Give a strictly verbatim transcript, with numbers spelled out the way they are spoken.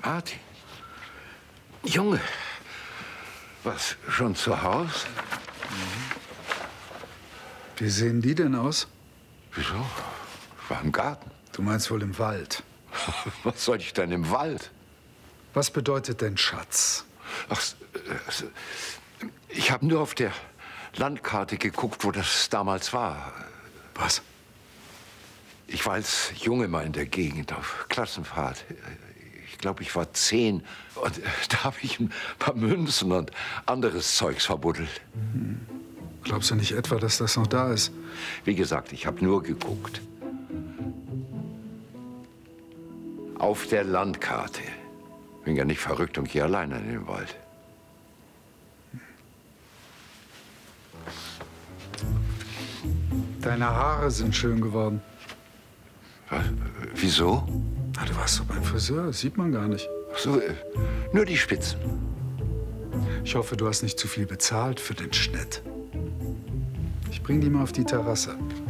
Martin. Junge. Was, schon zu Hause? Wie sehen die denn aus? Wieso? Ich war im Garten. Du meinst wohl im Wald. Was soll ich denn im Wald? Was bedeutet denn Schatz? Ach, ich habe nur auf der Landkarte geguckt, wo das damals war. Was? Ich war als Junge mal in der Gegend auf Klassenfahrt. Ich glaube, ich war zehn. Und da habe ich ein paar Münzen und anderes Zeugs verbuddelt. Hm. Glaubst du nicht etwa, dass das noch da ist? Wie gesagt, ich habe nur geguckt. Auf der Landkarte. Bin ja nicht verrückt und gehe alleine in den Wald. Deine Haare sind schön geworden. Was? Wieso? Na, du warst doch beim Friseur, das sieht man gar nicht. Ach so, äh, nur die Spitzen. Ich hoffe, du hast nicht zu viel bezahlt für den Schnitt. Ich bring die mal auf die Terrasse.